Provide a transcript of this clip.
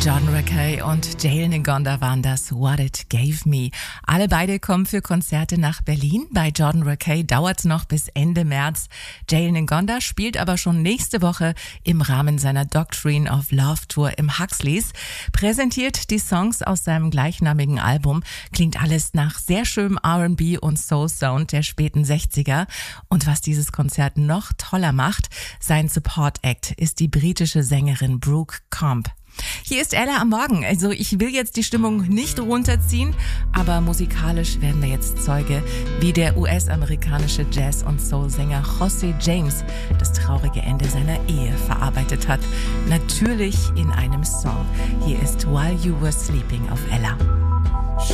Jordan Rakei und Jalen Ngonda waren das, What It Gave Me. Alle beide kommen für Konzerte nach Berlin. Bei Jordan Rakei dauert's noch bis Ende März. Jalen Ngonda spielt aber schon nächste Woche im Rahmen seiner Doctrine of Love Tour im Huxleys. Präsentiert die Songs aus seinem gleichnamigen Album. Klingt alles nach sehr schönem R&B und Soul Sound der späten 60er. Und was dieses Konzert noch toller macht, sein Support Act ist die britische Sängerin Brooke Comp. Hier ist Ella am Morgen. Also ich will jetzt die Stimmung nicht runterziehen, aber musikalisch werden wir jetzt Zeuge, wie der US-amerikanische Jazz- und Soul-Sänger José James das traurige Ende seiner Ehe verarbeitet hat. Natürlich in einem Song. Hier ist While You Were Sleeping auf Ella.